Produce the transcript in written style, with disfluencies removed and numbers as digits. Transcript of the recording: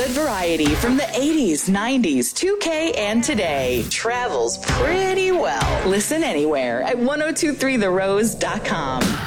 Good variety from the 80s, 90s, 2K, and today. Travels pretty well. Listen anywhere at 1023therose.com.